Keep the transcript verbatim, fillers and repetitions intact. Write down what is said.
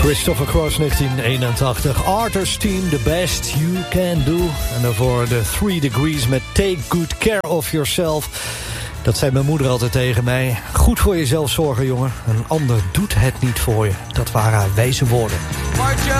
Christopher Cross, negentien eenentachtig. Arthur's Team, The Best You Can Do. En daarvoor de Three Degrees met Take Good Care of Yourself. Dat zei mijn moeder altijd tegen mij. Goed voor jezelf zorgen, jongen. Een ander doet het niet voor je. Dat waren haar wijze woorden.